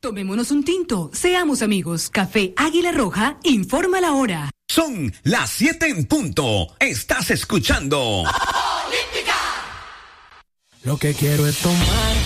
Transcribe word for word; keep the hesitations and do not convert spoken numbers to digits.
Tomémonos un tinto, seamos amigos. Café Águila Roja, informa la hora. Son las siete en punto. Estás escuchando Lo que quiero es tomar